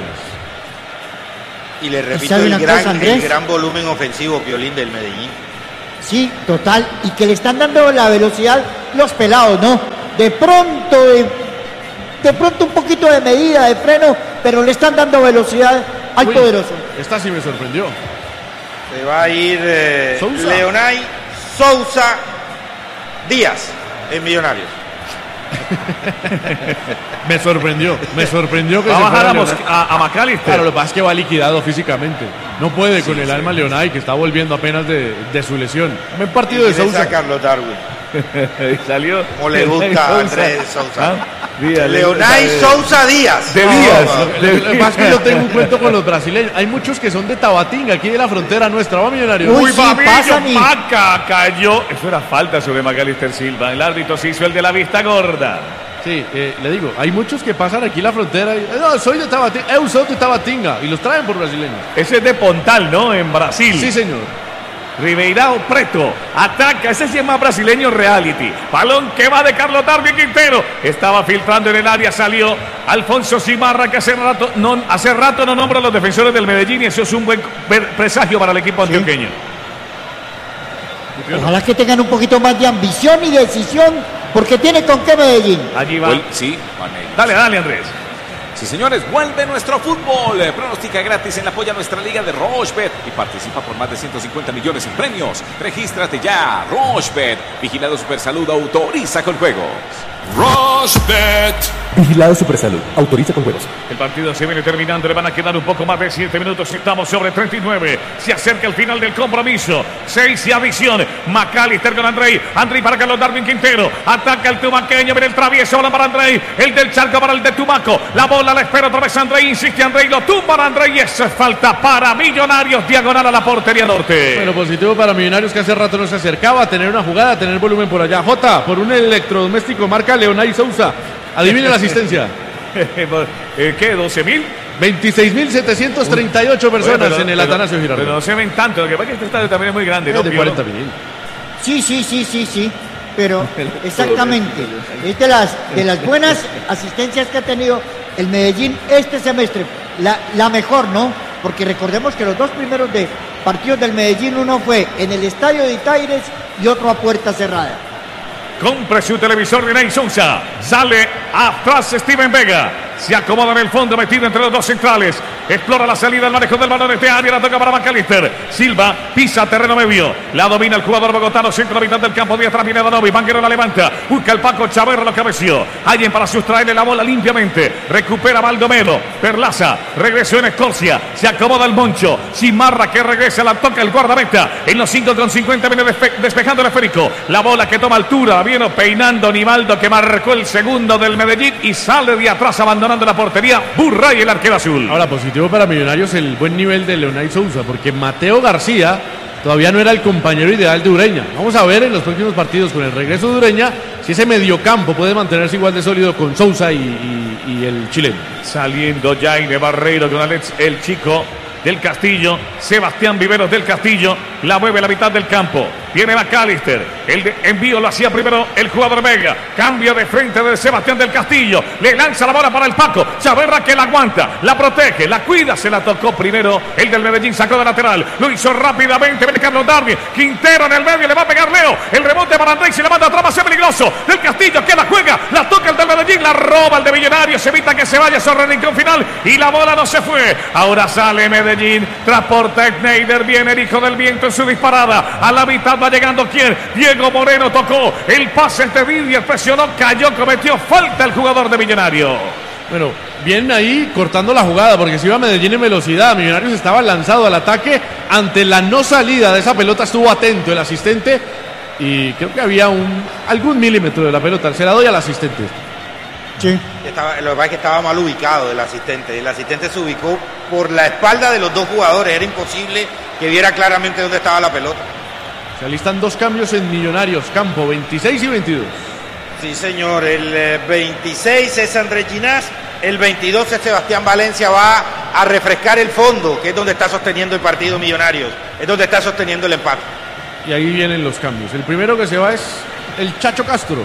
Y le repito, el gran, cosa, el gran volumen ofensivo, Piolín, del Medellín. Sí, total. Y que le están dando la velocidad los pelados, ¿no? De pronto, de, de pronto un poquito de medida, de freno, pero le están dando velocidad al Uy, poderoso. Esta sí me sorprendió. Se va a ir eh, Sousa. Leonay Sousa Díaz en Millonarios. Me sorprendió, me sorprendió que Va a se bajar fuera a, Mos- Leonay. a, a McAllister. Claro, lo que pasa es que va liquidado físicamente. No puede con Sí, el sí. alma Leonay, que está volviendo apenas de, de su lesión. Buen partido Y de regresa Sousa. Carlos Darwin. Y salió. Como le gusta a Andrés Sousa. Ah, Díaz, Leonay de- Sousa Díaz. De No, Díaz. no, Lo que- lo que pasa es que yo tengo un cuento con los brasileños. Hay muchos que son de Tabatinga, aquí de la frontera nuestra. Va, Millonarios. Uy, Uy, sí, Fabinho, pasan y- Paca cayó. Eso era falta sobre McAllister Silva. El árbitro se hizo el de la vista gorda. Sí, eh, le digo, hay muchos que pasan aquí la frontera y, "Eh, no, soy de Tabatinga, eu soy de Tabatinga", y los traen por brasileños. Ese es de Pontal, ¿no? En Brasil. Sí, señor. Ribeirão Preto ataca, ese sí es más brasileño reality. Balón que va de Carlos Darwin Quintero. Estaba filtrando en el área, salió Alfonso Simarra, que hace rato no, hace rato no nombra a los defensores del Medellín y eso es un buen ver- presagio para el equipo antioqueño. Ojalá que tengan un poquito más de ambición y decisión, porque tiene con qué Medellín. Allí va. Vuel- sí, van ellos. Dale, dale, Andrés. Sí, señores, vuelve nuestro fútbol. Eh, Pronostica gratis en la apoya nuestra liga de Rochebet y participa por más de ciento cincuenta millones en premios. Regístrate ya, Rochebet. Vigilado Supersalud autoriza con juegos. Rochebet. Vigilado Supersalud. Autoriza con juegos. El partido se viene terminando, le van a quedar un poco más de siete minutos. Estamos sobre treinta y nueve. Se acerca el final del compromiso. seis y adición. McAllister con Andrei. Andrei para Carlos Darwin Quintero. Ataca el tumaqueño. Viene el travieso. Bola para Andrei. El del Charco para el de Tumaco. La bola la espera otra vez Andrei. Insiste Andrei. Lo tumba a Andrei. Y eso es falta para Millonarios. Diagonal a la portería norte. Bueno, positivo para Millonarios, que hace rato no se acercaba a tener una jugada, a tener volumen por allá. Jota, por un electrodoméstico marca Leonay Sousa. Adivine la asistencia. Eh, ¿Qué? ¿doce mil? veintiséis mil setecientos treinta y ocho personas en el Atanasio Girardot. Pero no se ven tanto. Lo que pasa es que este estadio también es muy grande, ¿no? Es de cuarenta mil. Sí, sí, sí, sí, sí. Pero exactamente, es de las, de las buenas asistencias que ha tenido el Medellín este semestre. La, la mejor, ¿no? Porque recordemos que los dos primeros de partidos del Medellín, uno fue en el estadio de Itaires y otro a puerta cerrada. Compre su televisor de Ney Sousa. Sale atrás Steven Vega. Se acomoda en el fondo, metido entre los dos centrales. Explora la salida, el manejo del balón este área. La toca para McAllister. Silva pisa terreno medio. La domina el jugador bogotano. Centro mitad del campo. De atrás viene Danovi. Banguero la levanta. Busca el Paco Chaverra, lo cabeció. Alguien para sustraerle la bola limpiamente. Recupera Baldomero. Perlaza. Regresó en Escorcia. Se acomoda el Moncho. Simarra que regresa. La toca el guardameta. En los cinco con cincuenta viene despe despejando el esférico. La bola que toma altura. Viene peinando Nivaldo, que marcó el segundo del Medellín. Y sale de atrás abandonando la portería. Burray, el arquero azul. Ahora, positivo para Millonarios el buen nivel de Leonay Sousa, porque Mateo García todavía no era el compañero ideal de Ureña. Vamos a ver en los próximos partidos con el regreso de Ureña si ese mediocampo puede mantenerse igual de sólido con Sousa y, y, y el chileno. Saliendo Jaime Barreiro con Alex, el chico del Castillo. Sebastián Viveros del Castillo la mueve a la mitad del campo. Viene McAllister. El de envío lo hacía primero el jugador Vega. Cambio de frente de Sebastián del Castillo. Le lanza la bola para el Paco. Chaverra que la aguanta, la protege, la cuida. Se la tocó primero el del Medellín. Sacó de lateral. Lo hizo rápidamente. Viene Carlos Darwin. Quintero en el medio. Le va a pegar Leo. El rebote para Andrés. Se le manda atrás. Va a ser peligroso. Del Castillo que la juega. La toca el del Medellín. La roba el de Millonarios. Se evita que se vaya sobre el rincón final. Y la bola no se fue. Ahora sale Medellín. Transporta Schneider. Viene el hijo del viento en su disparada. A la mitad va llegando quién. Diego Moreno tocó el pase entre Didier, presionó, cayó, cometió falta el jugador de Millonario. Bueno, bien ahí cortando la jugada, porque si iba Medellín en velocidad, Millonarios estaba lanzado al ataque. Ante la no salida de esa pelota estuvo atento el asistente y creo que había un algún milímetro de la pelota. Se la doy al asistente. Sí. Estaba, lo que pasa es que estaba mal ubicado el asistente. El asistente se ubicó por la espalda de los dos jugadores. Era imposible que viera claramente dónde estaba la pelota. Se alistan dos cambios en Millonarios, campo veintiséis y veintidós. Sí, señor. El eh, veintiséis es Andrés Ginás. El veintidós es Sebastián Valencia. Va a refrescar el fondo, que es donde está sosteniendo el partido Millonarios. Es donde está sosteniendo el empate. Y ahí vienen los cambios. El primero que se va es el Chacho Castro.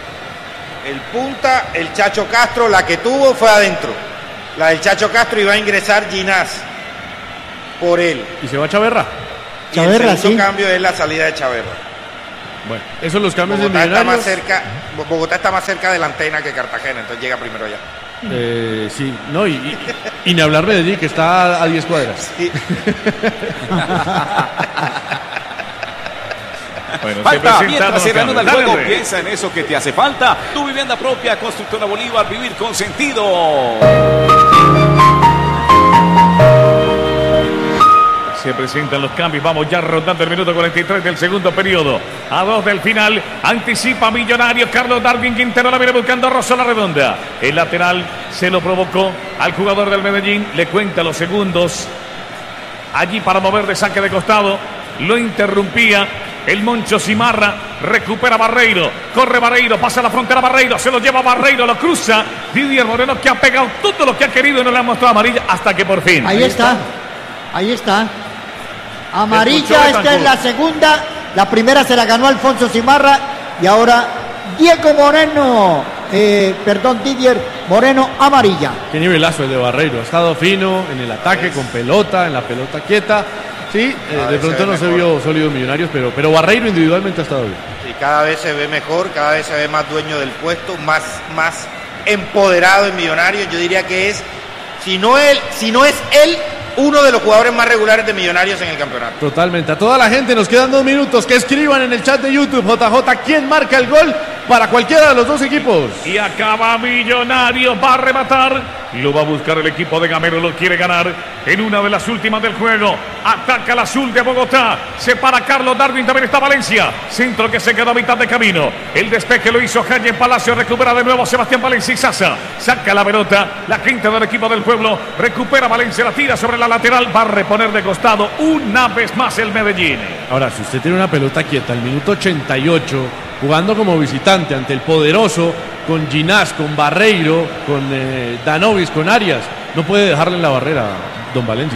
El punta, el Chacho Castro, la que tuvo fue adentro. La del Chacho Castro iba a ingresar Ginás por él. Y se va Chaverra. Y el Chaverra, segundo sí. cambio es la salida de Chaverra. Bueno, esos son los cambios de Bogotá está Millonarios. más cerca, Bogotá está más cerca de la antena que Cartagena, entonces llega primero allá. Eh, sí, no, y, y, y ni hablar Medellín, que está a diez cuadras. Sí. Bueno, falta, mientras se reanuda el juego, piensa en eso que te hace falta. Tu vivienda propia, Constructora Bolívar, vivir con sentido. Se presentan los cambios, vamos ya rondando el minuto cuarenta y tres del segundo periodo. A dos del final, anticipa Millonarios, Carlos Darwin Quintero la viene buscando Rosso la redonda. El lateral se lo provocó al jugador del Medellín, le cuenta los segundos. Allí para mover de saque de costado, lo interrumpía el Moncho Cimarra, recupera Barreiro, corre Barreiro, pasa la frontera Barreiro, se lo lleva Barreiro, lo cruza Didier Moreno, que ha pegado todo lo que ha querido y no le ha mostrado amarilla hasta que por fin. Ahí, ahí está. está, ahí está. Amarilla, esta es la segunda, la primera se la ganó Alfonso Cimarra y ahora Diego Moreno, eh, perdón, Didier Moreno, amarilla. Qué nivelazo el de Barreiro, ha estado fino en el ataque, con pelota, en la pelota quieta. Sí, eh, de pronto no se vio sólido Millonarios, pero, pero Barreiro individualmente ha estado bien. Sí, cada vez se ve mejor, cada vez se ve más dueño del puesto, más, más empoderado en Millonarios. Yo diría que es, si no él, si no es él, uno de los jugadores más regulares de Millonarios en el campeonato. Totalmente. A toda la gente nos quedan dos minutos. Que escriban en el chat de YouTube, J J, quién marca el gol para cualquiera de los dos equipos. Y acaba Millonarios, va a rematar. Lo va a buscar el equipo de Gamero, lo quiere ganar en una de las últimas del juego. Ataca el azul de Bogotá. Se para Carlos Darwin, también está Valencia. Centro que se quedó a mitad de camino. El despeje lo hizo Jaime Palacio. Recupera de nuevo Sebastián Valencia y Sasa. Saca la pelota. La gente del equipo del pueblo recupera Valencia. La tira sobre la lateral. Va a reponer de costado una vez más el Medellín. Ahora, si usted tiene una pelota quieta al minuto ochenta y ocho, jugando como visitante ante el poderoso, con Ginás, con Barreiro, con eh, Danovis, con Arias, no puede dejarle en la barrera don Valencia.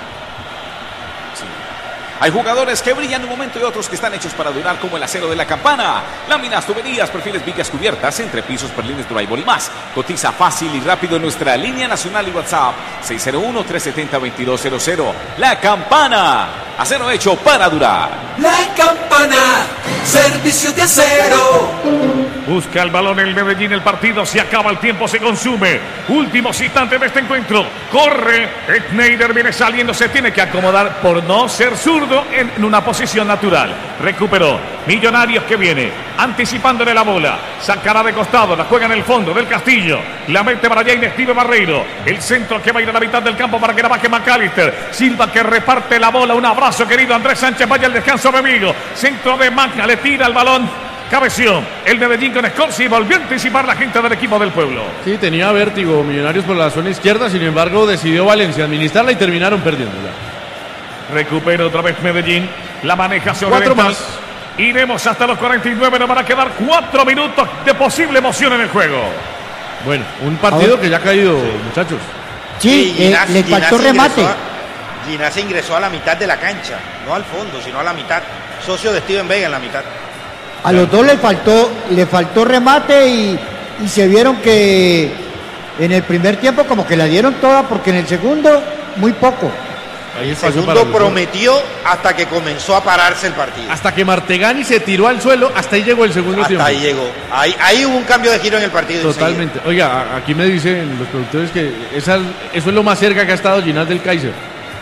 Sí. Hay jugadores que brillan un momento y otros que están hechos para durar, como el acero de la campana. Láminas, tuberías, perfiles, vigas cubiertas, entrepisos, perlines, drywall y más. Cotiza fácil y rápido en nuestra línea nacional y WhatsApp seis cero uno, tres siete cero, veintidós cero cero. La Campana, acero hecho para durar. La Campana, servicio de acero. Busca el balón el Medellín, el partido se acaba, el tiempo se consume. Últimos instantes de este encuentro. Corre, Schneider viene saliendo, se tiene que acomodar por no ser zurdo en una posición natural. Recuperó Millonarios que viene anticipándole la bola. Sacará de costado, la juega en el fondo del Castillo. La mete para allá Steve Barreiro. El centro que va a ir a la mitad del campo para que la baje McAllister. Silva que reparte la bola. Un abrazo querido Andrés Sánchez, vaya al descanso amigo. Centro de Maca, le tira el balón. Cabeció el Medellín con Scorsi y volvió a anticipar la gente del equipo del pueblo. Sí, tenía vértigo Millonarios por la zona izquierda, sin embargo decidió Valencia administrarla y terminaron perdiéndola. Recupera otra vez Medellín, la maneja sobre cuatro más. Iremos hasta los cuarenta y nueve, nos van a quedar cuatro minutos de posible emoción en el juego. Bueno, un partido que ya ha caído, sí, muchachos. Sí, eh, Ginás, le faltó remate. Ginás ingresó a la mitad de la cancha, no al fondo, sino a la mitad. Socio de Steven Vega en la mitad. A los dos le faltó, le faltó remate y, y se vieron que en el primer tiempo como que la dieron toda, porque en el segundo muy poco. Ahí el segundo prometió hasta que comenzó a pararse el partido. Hasta que Martegani se tiró al suelo, hasta ahí llegó el segundo hasta tiempo. Hasta ahí llegó. Ahí, ahí hubo un cambio de giro en el partido. Totalmente. Enseguida. Oiga, aquí me dicen los productores que esa, eso es lo más cerca que ha estado Ginás del Kaiser.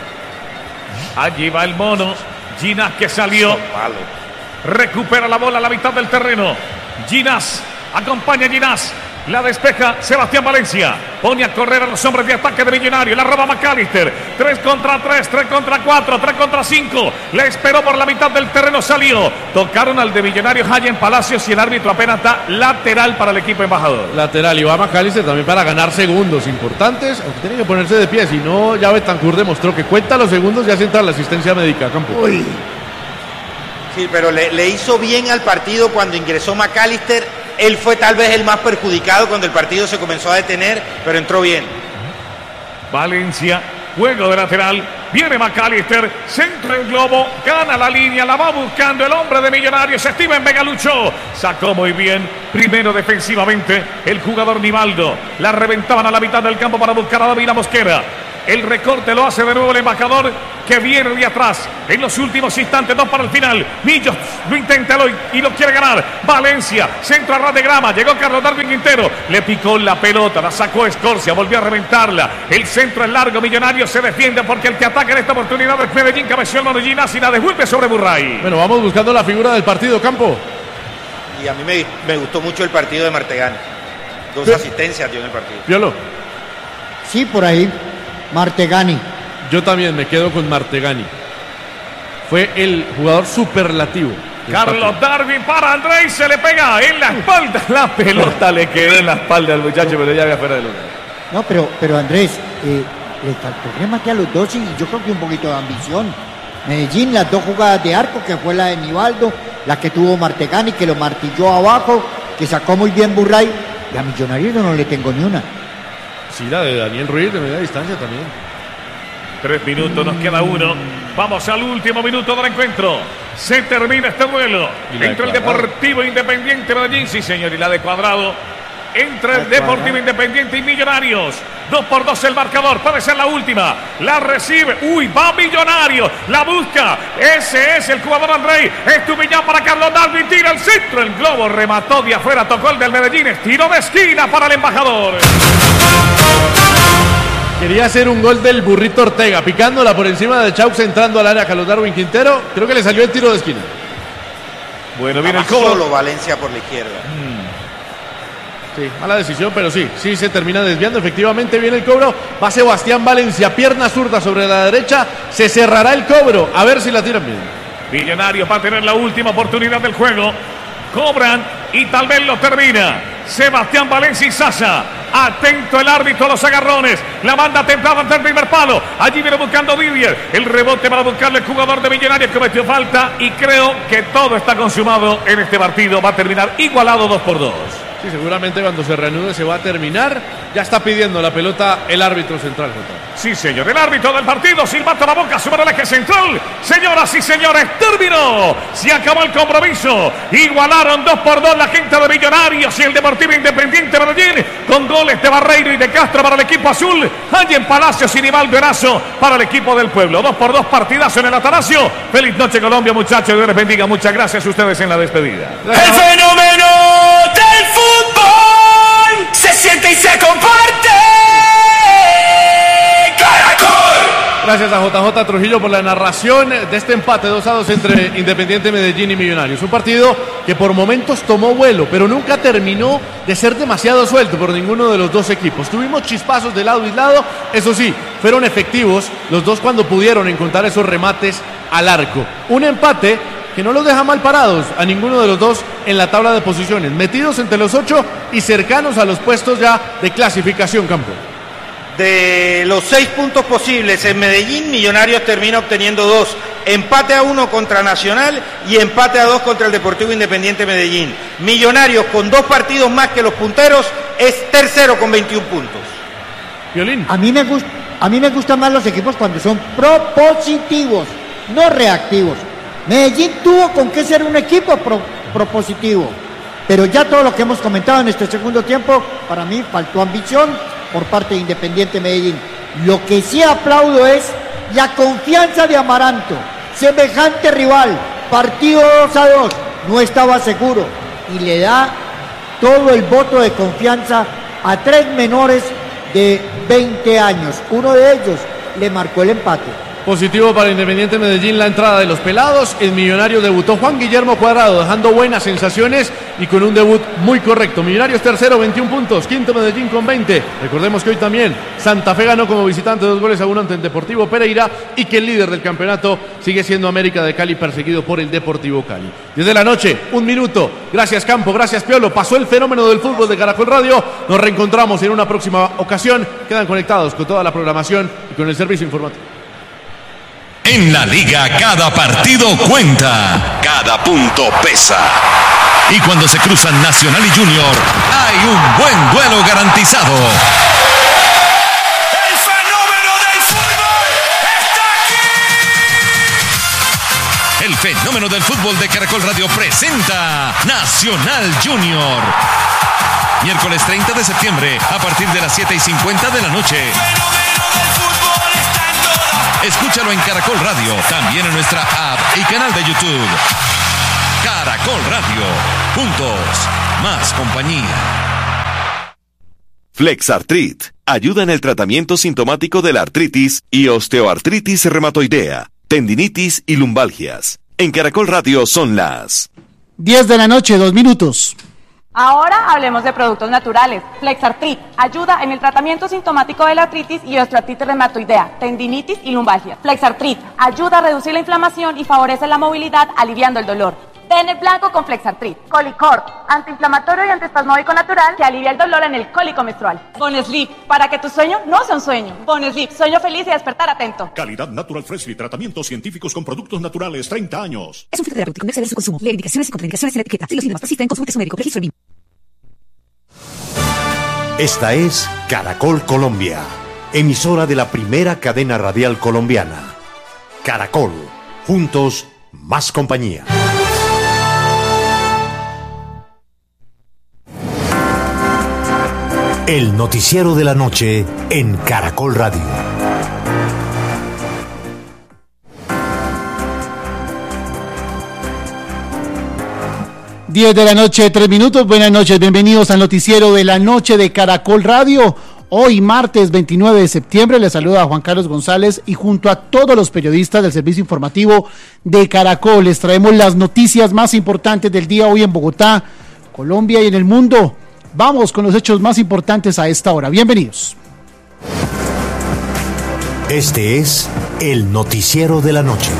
Allí va el mono. Ginás que salió. Recupera la bola a la mitad del terreno. Ginás, acompaña a Ginás. La despeja Sebastián Valencia. Pone a correr a los hombres de ataque de Millonario. La roba McAllister. tres contra tres, tres contra cuatro, tres contra cinco. Le esperó por la mitad del terreno, salió. Tocaron al de Millonario Jayen Palacios y el árbitro apenas está lateral para el equipo embajador. Lateral, y va McAllister también para ganar segundos importantes. Aunque tiene que ponerse de pie, si no, ya Betancourt demostró que cuenta los segundos y hace entrar la asistencia médica a campo. Uy. Sí, pero le, le hizo bien al partido cuando ingresó McAllister. Él fue tal vez el más perjudicado cuando el partido se comenzó a detener, pero entró bien. Valencia, juego de lateral, viene McAllister, centra el globo, gana la línea, la va buscando el hombre de Millonarios, Steven Vega luchó, sacó muy bien, primero defensivamente, el jugador Nivaldo, la reventaban a la mitad del campo para buscar a David Mosquera. El recorte lo hace de nuevo el embajador, que viene de atrás. En los últimos instantes, dos para el final. Millos lo intenta lo, y lo quiere ganar. Valencia, centro a ras de grama. Llegó Carlos Darwin Quintero. Le picó la pelota, la sacó Escorcia, volvió a reventarla. El centro es largo. Millonario se defiende porque el que ataca en esta oportunidad es Medellín. Cabeció el Medellín, así la devuelve sobre Burray. Bueno, vamos buscando la figura del partido, Campo. Y a mí me, me gustó mucho el partido de Martegani. Dos ¿Qué? asistencias dio en el partido. Piolo. Sí, por ahí. Martegani. Yo también me quedo con Martegani. Fue el jugador superlativo. Carlos Darwin para Andrés, se le pega en la espalda. La pelota le quedó en la espalda al muchacho, pero ya había fuera de lugar. No, pero, pero Andrés, eh, le faltó remate a los dos y yo creo que un poquito de ambición. Medellín, las dos jugadas de arco, que fue la de Nivaldo, la que tuvo Martegani, que lo martilló abajo, que sacó muy bien Burray. Y a Millonarios no le tengo ni una. Sí, la de Daniel Ruiz de media distancia también. Tres minutos, nos queda uno. Vamos al último minuto del encuentro. Se termina este duelo entre el Deportivo Independiente Medellín, sí señor, y la de Cuadrado. Entre el Deportivo Independiente y Millonarios. Dos por dos el marcador. Puede ser la última. La recibe. Uy, va Millonarios. La busca. Ese es el jugador Andrei. Estuvillán para Carlos Darwin. Tira el centro. El globo remató de afuera. Tocó el del Medellín. Tiro de esquina para el embajador. Quería hacer un gol del Burrito Ortega, picándola por encima de Chaux, entrando al área Carlos Darwin Quintero. Creo que le salió el tiro de esquina. Bueno, viene el cobro. Solo Valencia por la izquierda. Mm. Sí, mala decisión, pero sí, sí se termina desviando. Efectivamente viene el cobro. Va Sebastián Valencia, pierna zurda sobre la derecha. Se cerrará el cobro. A ver si la tiran bien. Millonarios va a tener la última oportunidad del juego. Cobran y tal vez lo termina. Sebastián Valencia y Sasa. Atento el árbitro a los agarrones. La manda templada ante el primer palo. Allí viene buscando Didier. El rebote para buscarle el jugador de Millonarios que metió falta. Y creo que todo está consumado en este partido. Va a terminar igualado dos por dos. Sí, seguramente cuando se reanude se va a terminar. Ya está pidiendo la pelota el árbitro central. Sí, señor, el árbitro del partido, silbato a la boca sobre el eje central. Señoras y señores, terminó. Se acabó el compromiso. Igualaron dos por dos la gente de Millonarios y el Deportivo Independiente Medellín, con goles de Barreiro y de Castro para el equipo azul. Hay en Palacios y Nivaldo Erazo para el equipo del pueblo. Dos por dos, partidazo en el Atanasio. Feliz noche, Colombia, muchachos. Dios les bendiga. Muchas gracias a ustedes en la despedida. El fenómeno del fútbol se siente y se comparte. Caracol. Gracias a J J Trujillo por la narración de este empate dos a dos entre Independiente Medellín y Millonarios. Un partido que por momentos tomó vuelo, pero nunca terminó de ser demasiado suelto por ninguno de los dos equipos. Tuvimos chispazos de lado y lado, eso sí, fueron efectivos los dos cuando pudieron encontrar esos remates al arco. Un empate que no los deja mal parados a ninguno de los dos en la tabla de posiciones, metidos entre los ocho y cercanos a los puestos ya de clasificación, Campo. De los seis puntos posibles en Medellín, Millonarios termina obteniendo dos. Empate a uno contra Nacional y empate a dos contra el Deportivo Independiente Medellín. Millonarios, con dos partidos más que los punteros, es tercero con veintiún puntos. Violín. A mí me gusta, a mí me gustan más los equipos cuando son propositivos, no reactivos. Medellín tuvo con qué ser un equipo pro, propositivo, pero ya todo lo que hemos comentado en este segundo tiempo, para mí faltó ambición por parte de Independiente Medellín. Lo que sí aplaudo es la confianza de Amaranto. Semejante rival, partido dos a dos, no estaba seguro y le da todo el voto de confianza a tres menores de veinte años. Uno de ellos le marcó el empate. Positivo para Independiente Medellín la entrada de los pelados. El Millonario debutó Juan Guillermo Cuadrado, dejando buenas sensaciones y con un debut muy correcto. Millonarios tercero, veintiún puntos. Quinto Medellín con veinte. Recordemos que hoy también Santa Fe ganó como visitante dos goles a uno ante el Deportivo Pereira y que el líder del campeonato sigue siendo América de Cali, perseguido por el Deportivo Cali. Desde la noche, un minuto. Gracias Campo, gracias Piolo. Pasó el fenómeno del fútbol de Caracol Radio. Nos reencontramos en una próxima ocasión. Quedan conectados con toda la programación y con el servicio informativo. En la liga cada partido cuenta, cada punto pesa. Y cuando se cruzan Nacional y Junior, hay un buen duelo garantizado. El fenómeno del fútbol está aquí. El fenómeno del fútbol de Caracol Radio presenta Nacional Junior. Miércoles treinta de septiembre a partir de las siete y cincuenta de la noche. El fenómeno del fútbol Escúchalo en Caracol Radio, también en nuestra app y canal de YouTube. Caracol Radio, juntos, más compañía. Flexartrit ayuda en el tratamiento sintomático de la artritis y osteoartritis reumatoidea, tendinitis y lumbalgias. En Caracol Radio son las diez de la noche, dos minutos. Ahora hablemos de productos naturales. Flexartrit ayuda en el tratamiento sintomático de la artritis y osteoartritis reumatoidea, tendinitis y lumbalgia. Flexartrit ayuda a reducir la inflamación y favorece la movilidad, aliviando el dolor. Ten el blanco con Flexartrit. Colicort, antiinflamatorio y antiespasmódico natural que alivia el dolor en el cólico menstrual. Bonesleep, para que tu sueño no sea un sueño. Bonesleep, sueño feliz y despertar atento. Calidad Natural Freshly, tratamientos científicos con productos naturales, treinta años. Es un fitoterapéutico, no excede su consumo. Lee indicaciones y contraindicaciones en la etiqueta. Si los síntomas persisten, consulte a su médico. Registro B I M. Esta es Caracol Colombia, emisora de la primera cadena radial colombiana. Caracol, juntos, más compañía. El noticiero de la noche en Caracol Radio. diez de la noche, tres minutos. Buenas noches, bienvenidos al noticiero de la noche de Caracol Radio. Hoy, martes veintinueve de septiembre, les saluda Juan Carlos González y junto a todos los periodistas del servicio informativo de Caracol les traemos las noticias más importantes del día hoy en Bogotá, Colombia y en el mundo. Vamos con los hechos más importantes a esta hora. Bienvenidos. Este es el noticiero de la noche.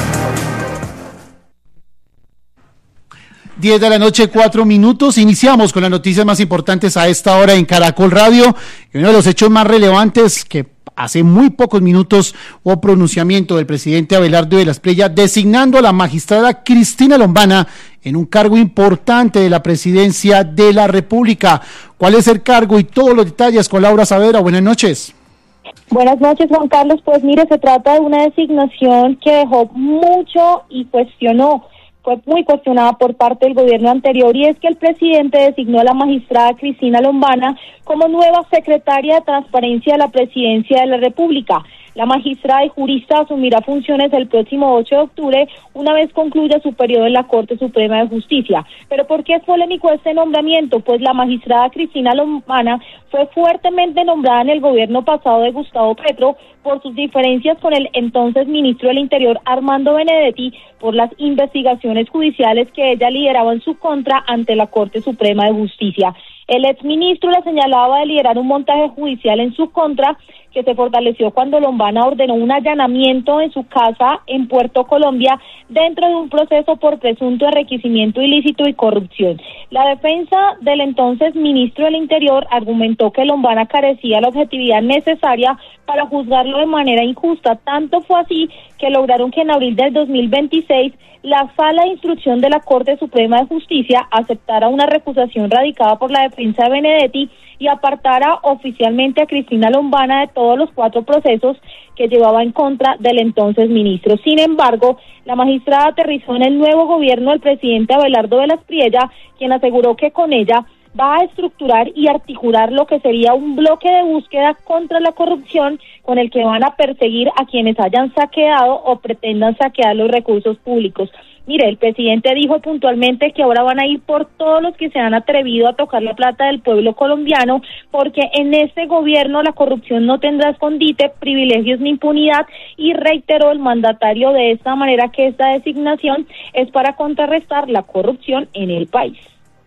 diez de la noche, cuatro minutos. Iniciamos con las noticias más importantes a esta hora en Caracol Radio. Y uno de los hechos más relevantes que hace muy pocos minutos hubo pronunciamiento del presidente Abelardo de la Espriella designando a la magistrada Cristina Lombana en un cargo importante de la presidencia de la República. ¿Cuál es el cargo y todos los detalles con Laura Saavedra? Buenas noches. Buenas noches, Juan Carlos. Pues mire, se trata de una designación que dejó mucho y cuestionó. Fue muy cuestionada por parte del gobierno anterior, y es que el presidente designó a la magistrada Cristina Lombana como nueva secretaria de Transparencia de la Presidencia de la República. La magistrada y jurista asumirá funciones el próximo ocho de octubre, una vez concluya su periodo en la Corte Suprema de Justicia. ¿Pero por qué es polémico este nombramiento? Pues la magistrada Cristina Lombana fue fuertemente nombrada en el gobierno pasado de Gustavo Petro por sus diferencias con el entonces ministro del Interior, Armando Benedetti, por las investigaciones judiciales que ella lideraba en su contra ante la Corte Suprema de Justicia. El exministro la señalaba de liderar un montaje judicial en su contra, que se fortaleció cuando Lombana ordenó un allanamiento en su casa en Puerto Colombia dentro de un proceso por presunto enriquecimiento ilícito y corrupción. La defensa del entonces ministro del Interior argumentó que Lombana carecía la objetividad necesaria para juzgarlo de manera injusta. Tanto fue así que lograron que en abril del dos mil veintiséis la Sala de Instrucción de la Corte Suprema de Justicia aceptara una recusación radicada por la defensa de Benedetti y apartara oficialmente a Cristina Lombana de todos los cuatro procesos que llevaba en contra del entonces ministro. Sin embargo, la magistrada aterrizó en el nuevo gobierno del presidente Abelardo de la Espriella, quien aseguró que con ella va a estructurar y articular lo que sería un bloque de búsqueda contra la corrupción con el que van a perseguir a quienes hayan saqueado o pretendan saquear los recursos públicos. Mire, el presidente dijo puntualmente que ahora van a ir por todos los que se han atrevido a tocar la plata del pueblo colombiano, porque en este gobierno la corrupción no tendrá escondite, privilegios ni impunidad, y reiteró el mandatario de esta manera que esta designación es para contrarrestar la corrupción en el país.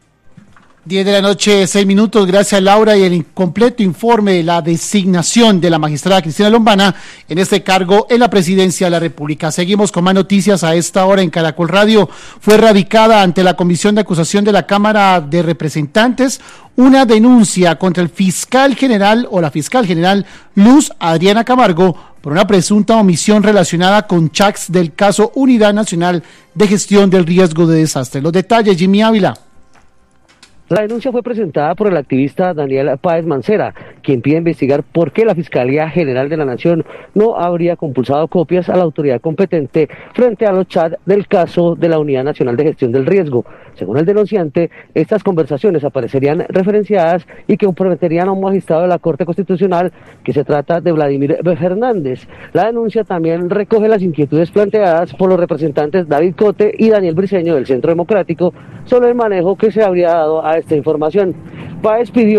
diez de la noche, seis minutos. Gracias, Laura, y el incompleto informe de la designación de la magistrada Cristina Lombana en este cargo en la presidencia de la República. Seguimos con más noticias a esta hora en Caracol Radio. Fue radicada ante la Comisión de Acusación de la Cámara de Representantes una denuncia contra el fiscal general o la fiscal general Luz Adriana Camargo por una presunta omisión relacionada con chats del caso Unidad Nacional de Gestión del Riesgo de Desastre. Los detalles, Jimmy Ávila. La denuncia fue presentada por el activista Daniel Páez Mancera, quien pide investigar por qué la Fiscalía General de la Nación no habría compulsado copias a la autoridad competente frente a los chats del caso de la Unidad Nacional de Gestión del Riesgo. Según el denunciante, estas conversaciones aparecerían referenciadas y que comprometerían a un magistrado de la Corte Constitucional, que se trata de Vladimir Fernández. La denuncia también recoge las inquietudes planteadas por los representantes David Cote y Daniel Briceño del Centro Democrático sobre el manejo que se habría dado a esta información. Páez pidió